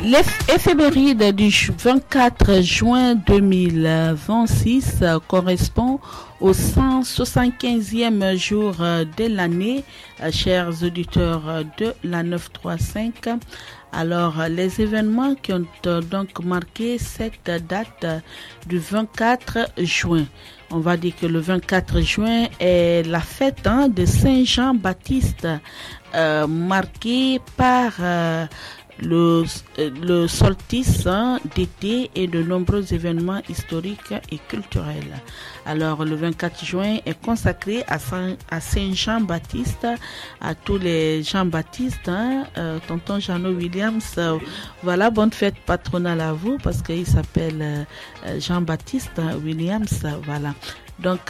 L'éphéméride du 24 juin 2026 correspond au 175e jour de l'année, chers auditeurs de la 935. Alors, les événements qui ont donc marqué cette date du 24 juin. On va dire que le 24 juin est la fête de Saint-Jean-Baptiste, marquée par le solstice d'été et de nombreux événements historiques et culturels. Alors, le 24 juin est consacré à Saint-Jean-Baptiste, à tous les Jean-Baptiste, tonton Jeannot Williams. Voilà, bonne fête patronale à vous parce qu'il s'appelle Jean-Baptiste Williams. Voilà. Donc,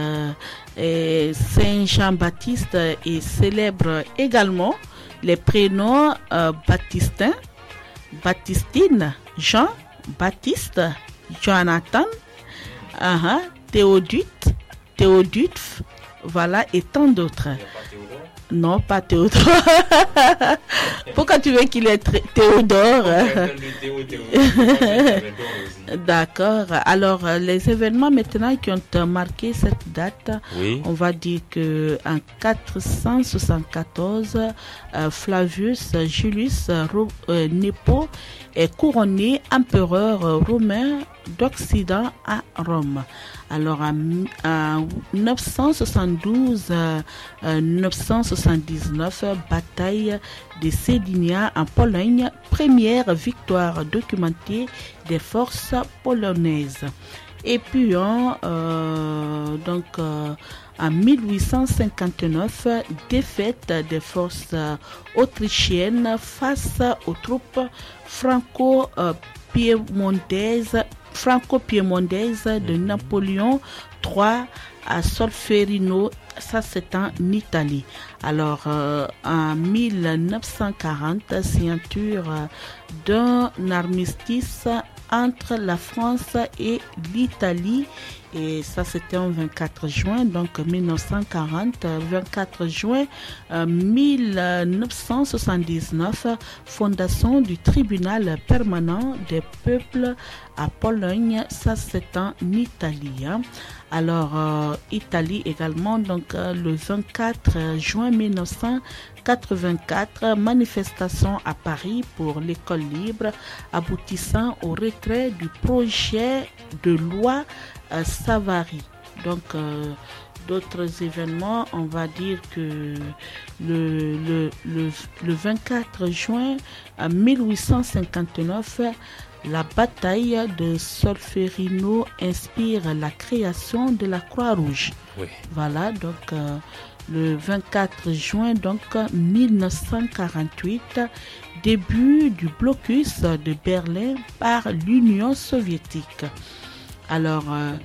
Saint-Jean-Baptiste célèbre également les prénoms Baptistin, Baptistine, Jean, Baptiste, Jonathan, Théodute, voilà, et tant d'autres. Non, pas Théodore. Pourquoi tu veux qu'il ait Théodore? D'accord. Alors, les événements maintenant qui ont marqué cette date, oui. On va dire que en 474, Flavius Julius Nepo est couronné empereur romain d'Occident à Rome. Alors en 972-979, bataille de Sédynia en Pologne, première victoire documentée des forces polonaises. Et puis en 1859, défaite des forces autrichiennes face aux troupes franco-piémontaises de Napoléon III à Solferino, ça c'est en Italie. Alors en 1940, signature d'un armistice entre la France et l'Italie, et ça c'était en 24 juin, donc 1940, 24 juin 1979, fondation du tribunal permanent des peuples à Pologne, ça c'est en Italie. Alors Italie également, donc le 24 juin 1984, manifestation à Paris pour l'école libre, aboutissant au retrait du projet de loi Savary. Donc d'autres événements, on va dire que le 24 juin 1859, la bataille de Solferino inspire la création de la Croix-Rouge. Oui. Voilà, donc le 24 juin 1948, début du blocus de Berlin par l'Union soviétique. Alors,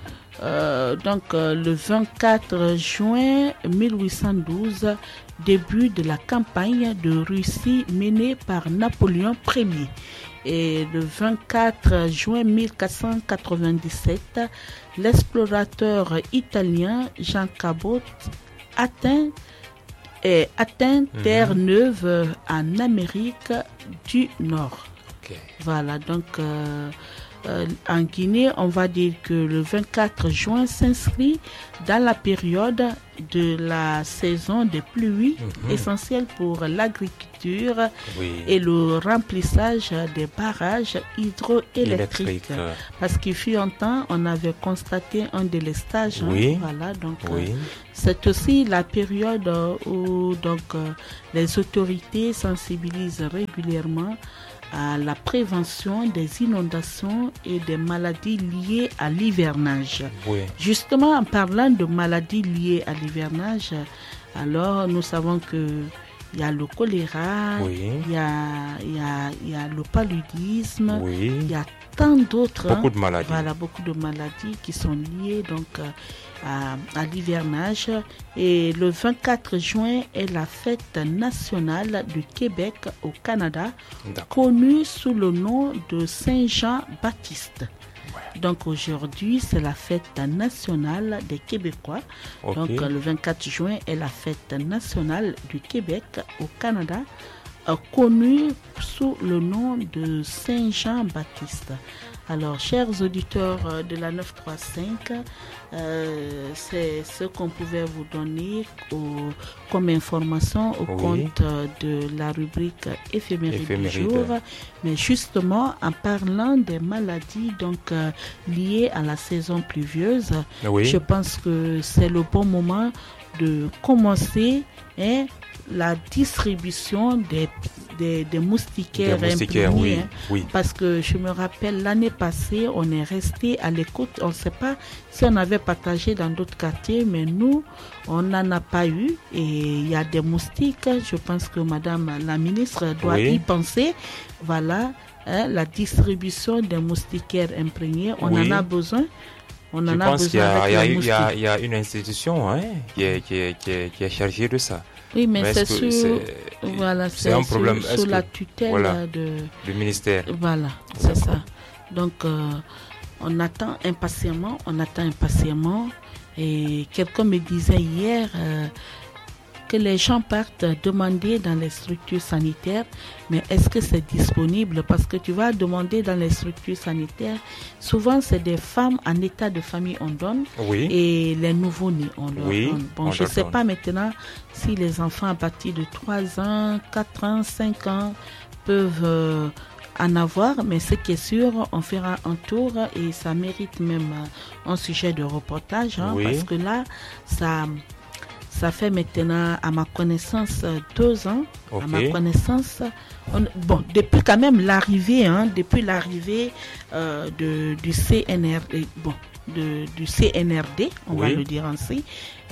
le 24 juin 1812, début de la campagne de Russie menée par Napoléon Ier. Et le 24 juin 1497, l'explorateur italien Jean Cabot atteint Terre Neuve en Amérique du Nord. Okay. Voilà, donc en Guinée, on va dire que le 24 juin s'inscrit dans la période de la saison des pluies, essentielle pour l'agriculture, oui. Et le remplissage des barrages hydroélectriques. Parce qu'il fut un temps, on avait constaté un délestage. Oui. Voilà, donc oui. C'est aussi la période où les autorités sensibilisent régulièrement à la prévention des inondations et des maladies liées à l'hivernage. Oui. Justement, en parlant de maladies liées à l'hivernage, alors nous savons que il y a le choléra, oui. il y a le paludisme, oui. Il y a tant d'autres. Beaucoup de maladies. Voilà, beaucoup de maladies qui sont liées donc à l'hivernage. Et le 24 juin est la fête nationale du Québec au Canada, connue sous le nom de Saint-Jean-Baptiste. Donc aujourd'hui, c'est la fête nationale des Québécois. Okay. Donc le 24 juin est la fête nationale du Québec au Canada, connu sous le nom de Saint Jean-Baptiste. Alors, chers auditeurs de la 935, c'est ce qu'on pouvait vous donner comme information au compte de la rubrique éphéméride du jour. Mais justement, en parlant des maladies liées à la saison pluvieuse, je pense que c'est le bon moment de commencer la distribution des moustiquaires imprimés. Parce que je me rappelle, l'année passée, on est resté à l'écoute. On ne sait pas si on avait partagé dans d'autres quartiers, mais nous, on n'en a pas eu. Et il y a des moustiques. Je pense que Madame la ministre doit y penser. Voilà, la distribution des moustiquaires imprégnés. On en a besoin. Je pense qu'il y a une institution qui est chargée de ça. Oui, mais c'est un problème sous la tutelle du ministère. Voilà, c'est ça. Donc, on attend impatiemment. Et quelqu'un me disait hier que les gens partent demander dans les structures sanitaires, mais est-ce que c'est disponible? Parce que tu vas demander dans les structures sanitaires, souvent c'est des femmes en état de famille on donne, et les nouveau-nés on leur donne. Bon, je ne sais pas maintenant si les enfants à partir de 3 ans, 4 ans, 5 ans peuvent en avoir, mais ce qui est sûr, on fera un tour et ça mérite même un sujet de reportage, parce que là, ça fait maintenant, à ma connaissance, 2 ans. À ma connaissance, depuis quand même l'arrivée, du CNRD, du CNRD, on va le dire ainsi.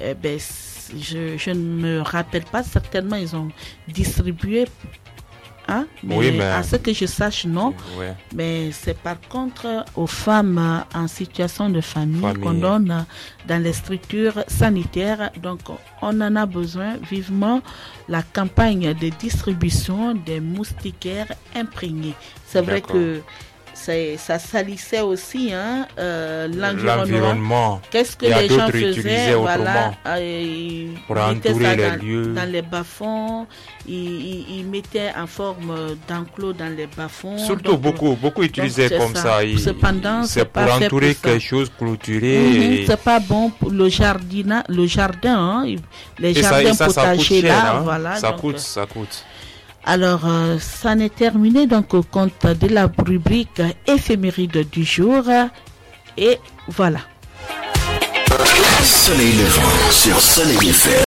Je ne me rappelle pas, certainement ils ont distribué. Mais à ce que je sache, non. Mais c'est par contre aux femmes en situation de famille qu'on donne dans les structures sanitaires. Donc, on en a besoin vivement la campagne de distribution des moustiquaires imprégnés. C'est vrai que ça salissait aussi l'environnement. Qu'est-ce que les gens faisaient? Pour entourer les lieux. Dans les bas-fonds, ils mettaient en forme d'enclos dans les bas-fonds. Surtout beaucoup utilisaient comme ça. Cependant, c'est pour entourer quelque chose clôturé. C'est pas bon pour le jardin, les jardins potagers là. Ça coûte. Alors, ça n'est terminé donc au compte de la rubrique éphéméride du jour. Et voilà. Soleil levant sur Soleil FM.